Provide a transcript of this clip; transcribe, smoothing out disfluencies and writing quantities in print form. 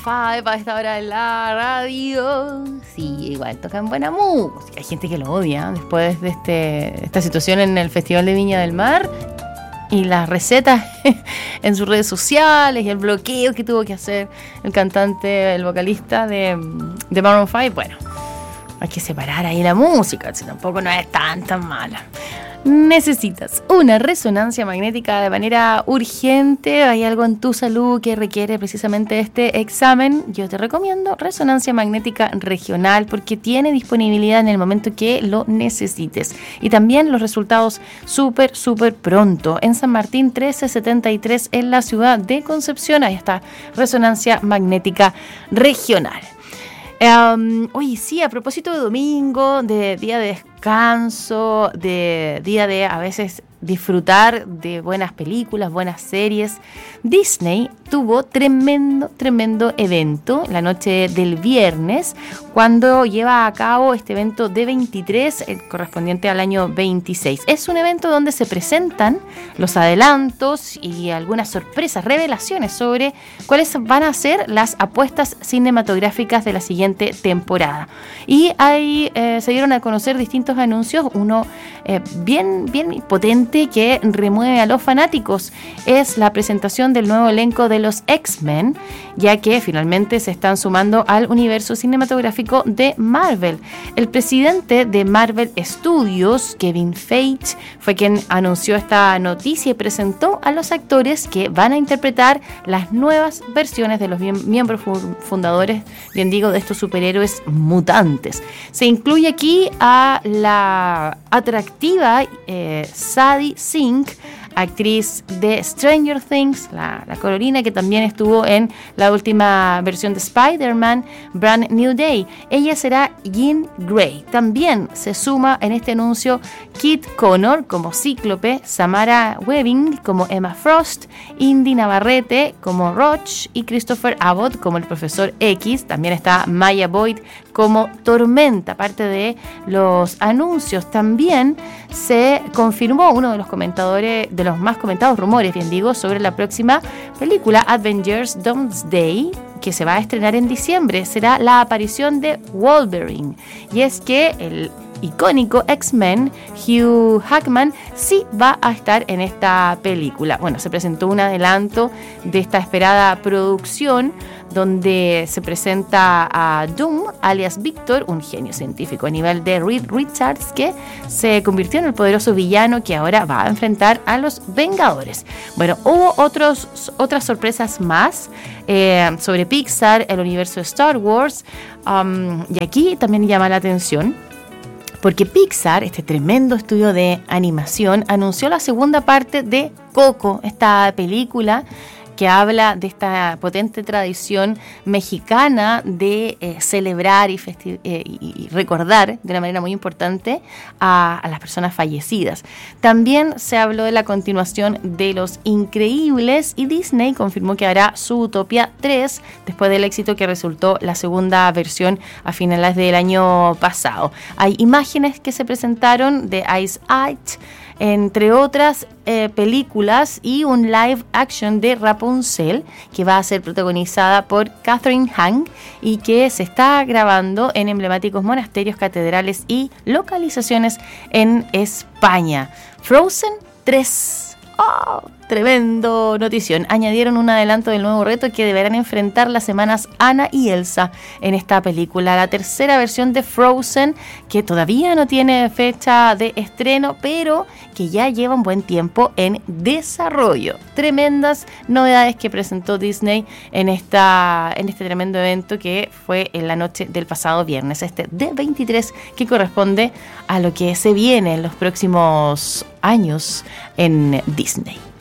5 a esta hora de la radio. Sí, igual tocan buena música. Hay gente que lo odia después de esta situación en el Festival de Viña del Mar y las recetas en sus redes sociales y el bloqueo que tuvo que hacer el cantante, el vocalista de Maroon 5. Bueno, hay que separar ahí la música, si tampoco no es tan mala. Necesitas una resonancia magnética de manera urgente. ¿Hay algo en tu salud que requiere precisamente este examen? Yo te recomiendo Resonancia Magnética Regional porque tiene disponibilidad en el momento que lo necesites. Y también los resultados súper pronto. En San Martín 1373 en la ciudad de Concepción. Ahí está Resonancia Magnética Regional. Oye, sí, a propósito de domingo, de día de descanso, de día de a veces disfrutar de buenas películas, buenas series, Disney tuvo tremendo evento la noche del viernes cuando lleva a cabo este evento D23, el correspondiente al año 26. Es un evento donde se presentan los adelantos y algunas sorpresas, revelaciones sobre cuáles van a ser las apuestas cinematográficas de la siguiente temporada. Y ahí se dieron a conocer distintos anuncios, uno bien potente que remueve a los fanáticos es la presentación del nuevo elenco de los X-Men, ya que finalmente se están sumando al universo cinematográfico de Marvel. El presidente de Marvel Studios, Kevin Feige, fue quien anunció esta noticia y presentó a los actores que van a interpretar las nuevas versiones de los miembros fundadores, bien digo, de estos superhéroes mutantes. Se incluye aquí a la atractiva Sadie Sink, actriz de Stranger Things, la colorina que también estuvo en la última versión de Spider-Man, Brand New Day. Ella será Jean Grey. También se suma en este anuncio Kit Connor como Cíclope, Samara Webbing como Emma Frost, Indy Navarrete como Roach y Christopher Abbott como el Profesor X. También está Maya Boyd como Tormenta. Aparte de los anuncios, también se confirmó uno de los comentadores, de los más comentados rumores, bien digo, sobre la próxima película Avengers Doomsday, que se va a estrenar en diciembre. Será la aparición de Wolverine. Y es que el icónico X-Men Hugh Jackman sí va a estar en esta película. Bueno, se presentó un adelanto de esta esperada producción donde se presenta a Doom, alias Victor, un genio científico a nivel de Reed Richards, que se convirtió en el poderoso villano que ahora va a enfrentar a los Vengadores. Bueno, hubo otras sorpresas más sobre Pixar, el universo de Star Wars, y aquí también llama la atención porque Pixar, este tremendo estudio de animación, anunció la segunda parte de Coco, esta película que habla de esta potente tradición mexicana de celebrar y recordar de una manera muy importante a las personas fallecidas. También se habló de la continuación de Los Increíbles y Disney confirmó que hará Zootopia 3 después del éxito que resultó la segunda versión a finales del año pasado. Hay imágenes que se presentaron de Ice Age, entre otras películas, y un live action de Rapunzel que va a ser protagonizada por Catherine Hahn y que se está grabando en emblemáticos monasterios, catedrales y localizaciones en España. Frozen 3. ¡Oh! Tremendo notición. Añadieron un adelanto del nuevo reto que deberán enfrentar las hermanas Anna y Elsa en esta película. La tercera versión de Frozen, que todavía no tiene fecha de estreno, pero que ya lleva un buen tiempo en desarrollo. Tremendas novedades que presentó Disney en este tremendo evento que fue en la noche del pasado viernes, este D23, que corresponde a lo que se viene en los próximos años en Disney.